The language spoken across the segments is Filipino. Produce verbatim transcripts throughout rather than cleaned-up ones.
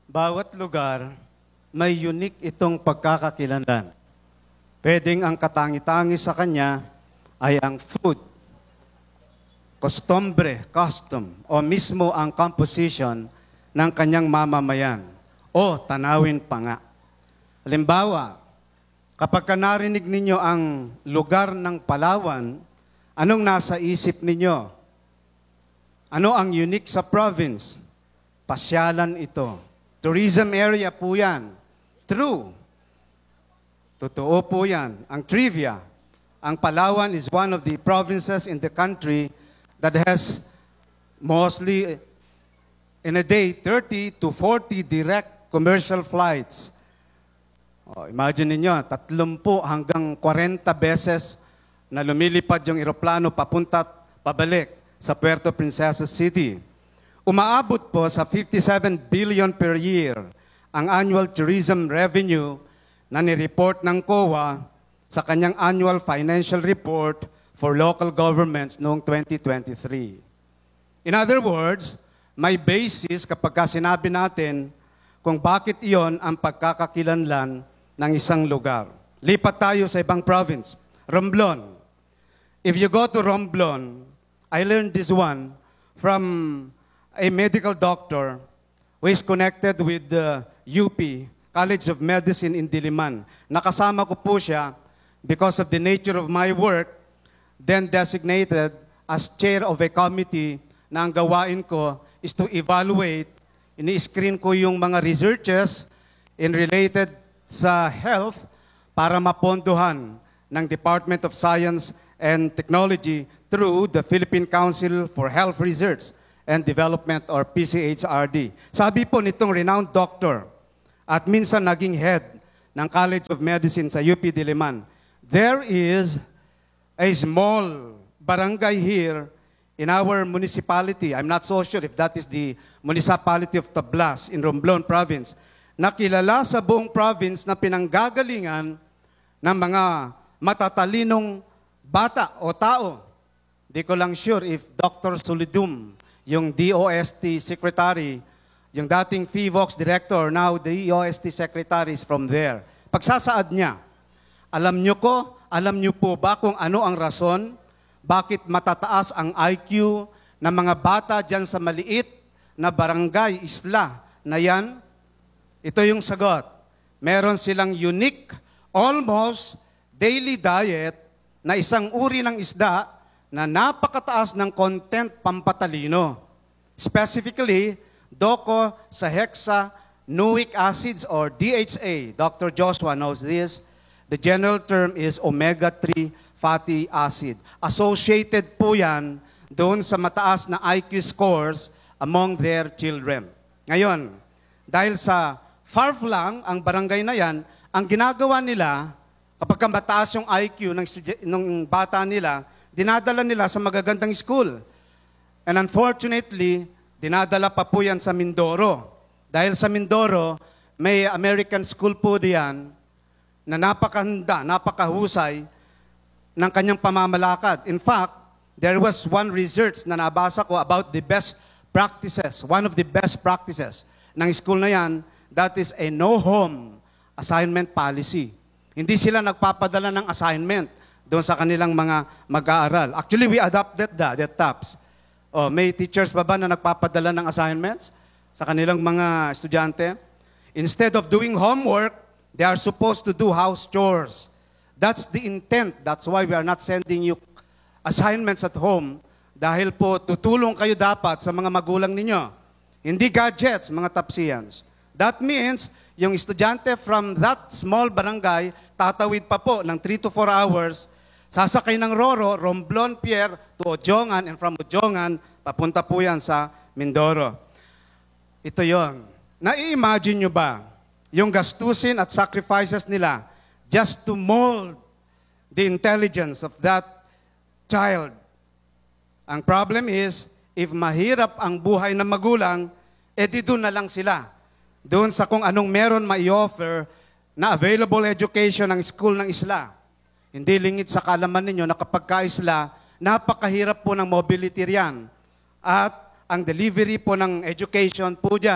Bawat lugar may unique itong pagkakakilanlan. Pwedeng ang katangi-tangi sa kanya ay ang food, costumbre, custom, o mismo ang composition ng kanyang mamamayan o tanawin pa nga. Halimbawa, kapag ka narinig ninyo ang lugar ng Palawan, anong nasa isip ninyo? Ano ang unique sa province? Pasyalan ito. Tourism area po yan. True. Totoo po yan. Ang trivia, ang Palawan is one of the provinces in the country that has mostly in a day thirty to forty direct commercial flights. Oh, imagine niyo, tatlumpu hanggang forty beses na lumilipad yung eroplano papunta at pabalik sa Puerto Princesa City. Umaabot po sa fifty-seven billion per year ang annual tourism revenue na nireport ng C O A sa kanyang annual financial report for local governments noong twenty twenty-three. In other words, may basis kapag sinabi natin kung bakit iyon ang pagkakakilanlan ng isang lugar. Lipat tayo sa ibang province, Romblon. If you go to Romblon, I learned this one from a medical doctor who is connected with the U P, College of Medicine in Diliman. Nakasama ko po siya because of the nature of my work, then designated as chair of a committee na ang gawain ko is to evaluate, ini-screen ko yung mga researches in related sa health para mapondohan ng Department of Science and Technology through the Philippine Council for Health Research and Development or P C H R D. Sabi po nitong renowned doctor at minsan naging head ng College of Medicine sa U P Diliman, there is a small barangay here in our municipality. I'm not so sure if that is the municipality of Tablas in Romblon Province, na kilala sa buong province na pinanggagalingan ng mga matatalinong bata o tao. Di ko lang sure if Doctor Solidum, yung D O S T secretary, yung dating P H I V O X director, now the D O S T secretary is from there. Pagsasaad niya, alam niyo ko, alam niyo po ba kung ano ang rason bakit matataas ang I Q ng mga bata dyan sa maliit na barangay, isla na yan? Ito yung sagot. Meron silang unique, almost daily diet na isang uri ng isda na napakataas ng content pampatalino. Specifically, doco sa hexanuic acids or D H A. Doctor Joshua knows this. The general term is omega three fatty acid. Associated po yan doon sa mataas na I Q scores among their children. Ngayon, dahil sa far-flung ang barangay na yan, ang ginagawa nila, kapag mataas yung I Q ng, ng bata nila, dinadala nila sa magagandang school. And unfortunately, dinadala pa po yan sa Mindoro. Dahil sa Mindoro, may American school po diyan na napakahanda, napakahusay ng kanyang pamamalakad. In fact, there was one research na nabasa ko about the best practices, one of the best practices ng school na yan, that is a no-home assignment policy. Hindi sila nagpapadala ng assignment doon sa kanilang mga mag-aaral. Actually, we adopted that, that T A P S. Oh, may teachers ba ba na nagpapadala ng assignments sa kanilang mga estudyante? Instead of doing homework, they are supposed to do house chores. That's the intent. That's why we are not sending you assignments at home dahil po tutulong kayo dapat sa mga magulang ninyo. Hindi gadgets, mga tapsiyans. That means, yung estudyante from that small barangay, tatawid pa po ng three to four hours, sasakay ng Roro, Romblon Pier to Ojongan, and from Ojongan, papunta po yan sa Mindoro. Ito yon. Nai-imagine nyo ba yung gastusin at sacrifices nila just to mold the intelligence of that child? Ang problem is, if mahirap ang buhay ng magulang, edi doon na lang sila. Doon sa kung anong meron ma-i-offer na available education ng school ng isla. Hindi lingit sa kaalaman ninyo na kapag ka-isla, napakahirap po ng mobility riyan. At ang delivery po ng education po dyan,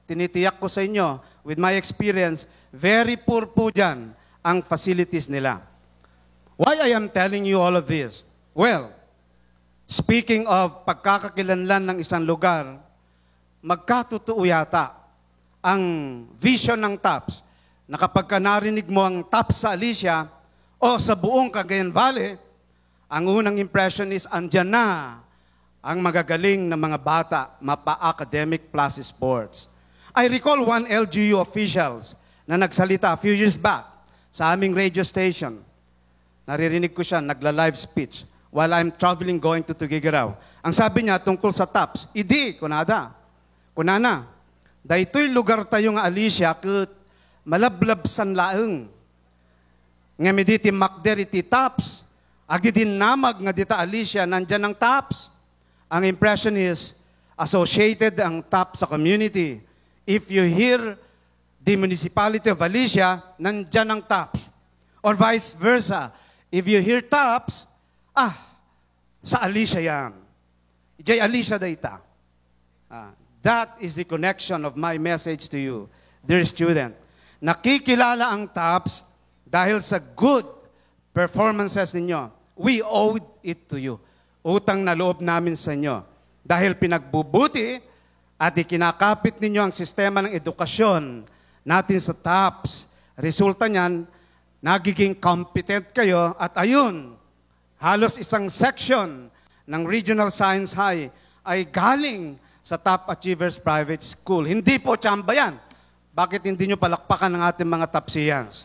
tinitiyak ko sa inyo, with my experience, very poor po dyan ang facilities nila. Why I am telling you all of this? Well, speaking of pagkakakilanlan ng isang lugar, magkatotoo yata ang vision ng TAPS na kapag ka narinig mo ang TAPS sa Alicia o sa buong Cagayan Valley, ang unang impression is andyan na ang magagaling na mga bata, mapa-academic plus sports. I recall one L G U officials na nagsalita a few years back sa aming radio station. Naririnig ko siya, nagla-live speech while I'm traveling going to Tuguegarao. Ang sabi niya tungkol sa TAPS, idi, kunada, kunana, daytoy lugar tayo nga Alicia, ket malablab san laeng. Nga mediti makder iti TAPS, agi din namag nga dita Alicia, nandyan ang TAPS. Ang impression is, associated ang TAPS sa community. If you hear the municipality of Alicia, nandyan ang TAPS. Or vice versa. If you hear TAPS, ah, sa Alicia yan. Ijay Alicia dayta. Ah, that is the connection of my message to you, dear student. Nakikilala ang TAPS dahil sa good performances ninyo. We owed it to you. Utang na loob namin sa inyo. Dahil pinagbubuti at ikinakapit ninyo ang sistema ng edukasyon natin sa TAPS. Resulta niyan, nagiging competent kayo at ayun, halos isang section ng Regional Science High ay galing sa Top Achievers Private School. Hindi po tsamba yan. Bakit hindi nyo palakpakan ng ating mga Tapsians?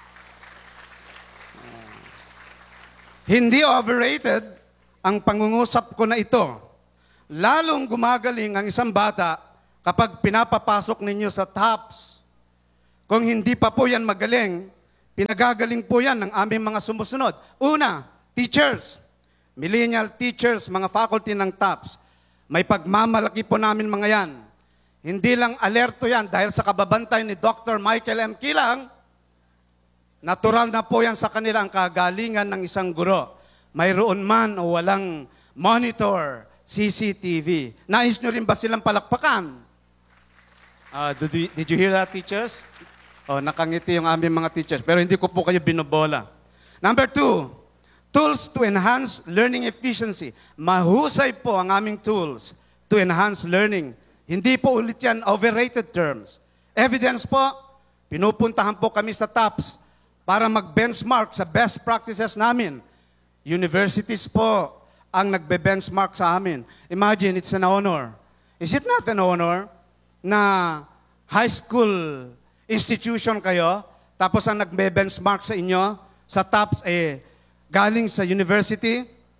Uh, hindi overrated ang pangungusap ko na ito. Lalong gumagaling ang isang bata kapag pinapapasok ninyo sa TAPS. Kung hindi pa po yan magaling, pinagagaling po yan ng aming mga sumusunod. Una, teachers. Millennial teachers, mga faculty ng TAPS. May pagmamalaki po namin mga yan. Hindi lang alerto yan dahil sa kababantay ni Doctor Michael M. Kilang, natural na po yan sa kanila ang kagalingan ng isang guro. Mayroon man o walang monitor, C C T V. Nais nyo rin ba silang palakpakan? Uh, did, you, did you hear that, teachers? Oh, nakangiti yung aming mga teachers. Pero hindi ko po kayo binobola. Number two, tools to enhance learning efficiency. Mahusay po ang aming tools to enhance learning. Hindi po ulit yan overrated terms. Evidence po, pinupuntahan po kami sa TAPS para mag-benchmark sa best practices namin. Universities po ang nagbe-benchmark sa amin. Imagine, it's an honor. Is it not an honor na high school institution kayo, tapos ang nagbe-benchmark sa inyo, sa TAPS, eh, galing sa university?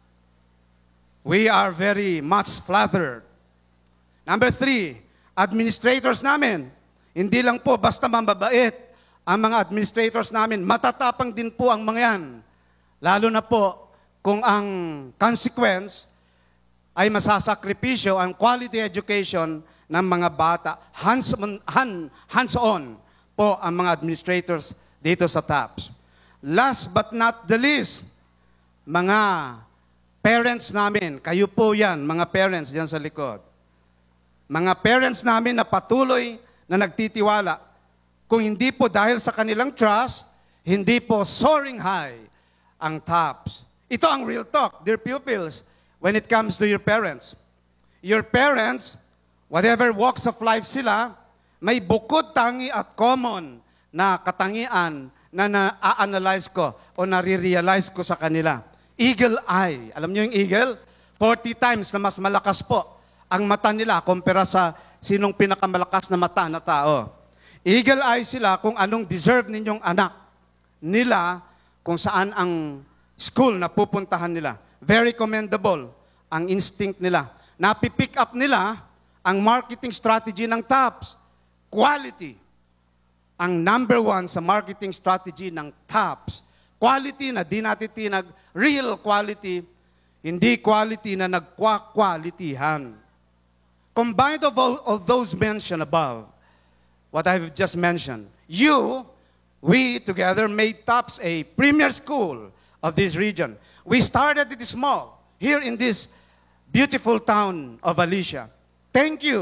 We are very much flattered. Number three, administrators namin. Hindi lang po basta mambabait ang mga administrators namin. Matatapang din po ang mga yan. Lalo na po kung ang consequence ay masasakripisyo ang quality education ng mga bata. Hands-on, hand, hands-on po ang mga administrators dito sa TAPS. Last but not the least, mga parents namin, kayo po yan, mga parents dyan sa likod. Mga parents namin na patuloy na nagtitiwala. Kung hindi po dahil sa kanilang trust, hindi po soaring high ang TAPS. Ito ang real talk, dear pupils, when it comes to your parents. Your parents, whatever walks of life sila, may bukod tangi at common na katangian na na-analyze ko o nare-realize ko sa kanila. Eagle eye. Alam niyo yung eagle? forty times na mas malakas po ang mata nila kumpara sa sinong pinakamalakas na mata na tao. Eagle eye sila kung anong deserve ninyong anak nila, kung saan ang school na pupuntahan nila. Very commendable ang instinct nila. Napipick up nila ang marketing strategy ng TAPS. Quality. Ang number one sa marketing strategy ng TAPS. Quality na di natitinag, real quality, hindi quality na nagkwa-qualityhan. Combined of all of those mentioned above, what I've just mentioned, you, we together made TAPS a premier school of this region. We started it small, here in this beautiful town of Alicia. Thank you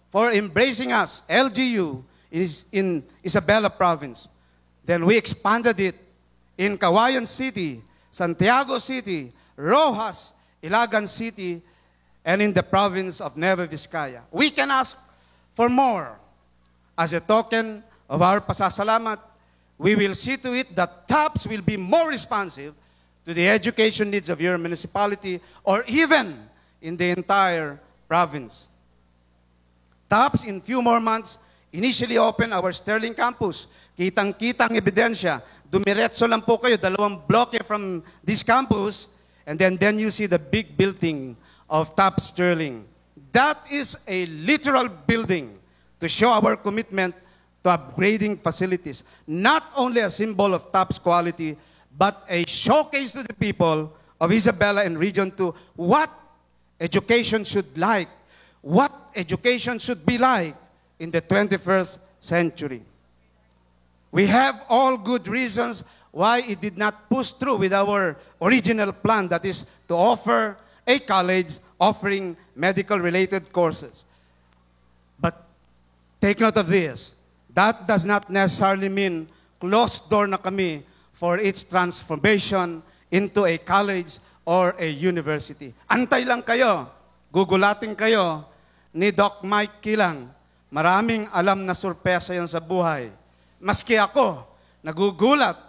for embracing us, L G U, is in Isabela Province. Then we expanded it in Kawayan City, Santiago City, Rojas, Ilagan City, and in the province of Nueva Vizcaya. We can ask for more. As a token of our pasasalamat, we will see to it that TAPS will be more responsive to the education needs of your municipality or even in the entire province. TAPS, in few more months, initially opened our Sterling campus. Kitang-kitang ebidensya. Dumiretso lang po kayo, dalawang bloke from this campus, and then, then you see the big building of TAPS Sterling. That is a literal building to show our commitment to upgrading facilities. Not only a symbol of TAPS quality, but a showcase to the people of Isabela and Region two what education should like, what education should be like in the twenty-first century. We have all good reasons why it did not push through with our original plan, that is to offer a college offering medical-related courses. But take note of this. That does not necessarily mean closed door na kami for its transformation into a college or a university. Antay lang kayo, gugulatin kayo ni Doc Mike Kilang. Maraming alam na sorpresa yan sa buhay. Maski ako, nagugulat.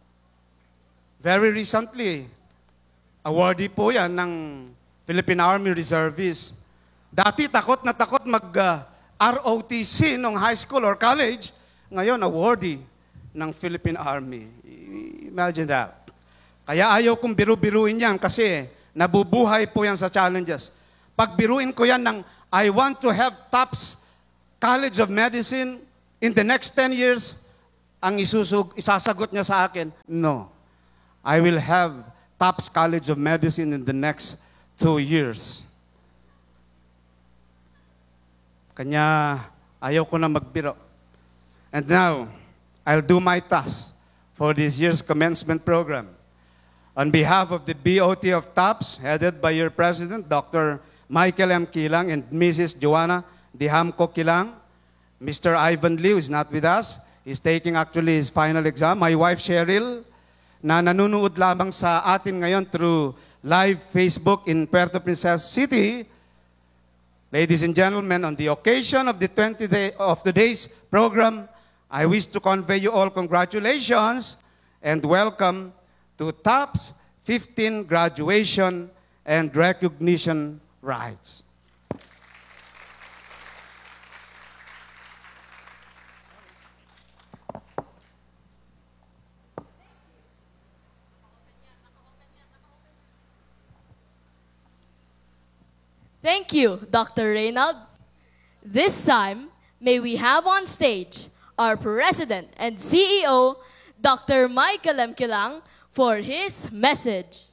Very recently, awardee po yan ng Philippine Army Reservists. Dati takot na takot mag-R O T C nung high school or college. Ngayon, awardee ng Philippine Army. Imagine that. Kaya ayaw kong biru-biruin yan kasi nabubuhay po yan sa challenges. Pag biruin ko yan ng I want to have TAPS College of Medicine in the next ten years, ang isusug, isasagot niya sa akin, no. I will have TAPS College of Medicine in the next two years. Kanya, ayaw ko na magbiro. And now, I'll do my task for this year's commencement program. On behalf of the B O T of TAPS, headed by your President, Doctor Michael M. Kilang, and Missus Joanna Dihamco Kilang, Mister Ivan Liu is not with us. He's taking actually his final exam. My wife, Cheryl, na nanunood lamang sa atin ngayon through live Facebook in Puerto Princesa City. Ladies and gentlemen, on the occasion of the twentieth day of today's program, I wish to convey you all congratulations and welcome to TAPS fifteen graduation and recognition rites. Thank you, Doctor Reynald. This time, may we have on stage our President and C E O, Doctor Michael M. Kilang, for his message.